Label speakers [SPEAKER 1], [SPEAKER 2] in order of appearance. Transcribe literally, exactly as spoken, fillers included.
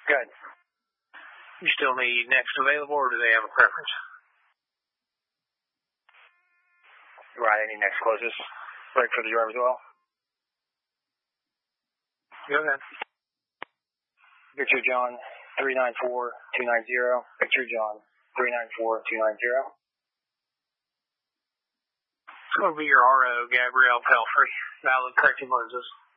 [SPEAKER 1] Good.
[SPEAKER 2] You still need next available, or do they have a preference?
[SPEAKER 1] Right, any next closest. Break for the driver as well.
[SPEAKER 2] Go ahead.
[SPEAKER 1] Victor John, three nine four two nine zero. Victor John, three nine four two nine zero.
[SPEAKER 2] It's going to be your R O, Gabrielle Pelfrey. Valid correcting lenses.